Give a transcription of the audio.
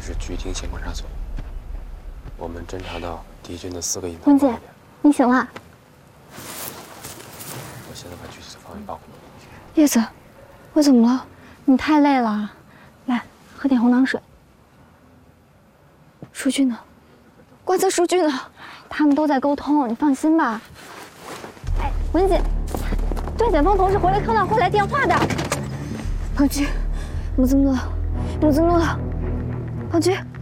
是局厅县观察所，我们侦查到敌军的4个营盘。 文姐，你醒了？ 我现在把具体的方位报给你。叶子，我怎么了？你太累了，来喝点红糖水。书俊呢？瓜子书俊呢？他们都在沟通，你放心吧。哎，文姐，段检峰同事回来看到会来电话的。庞局，木子诺了，木子诺了，庞局。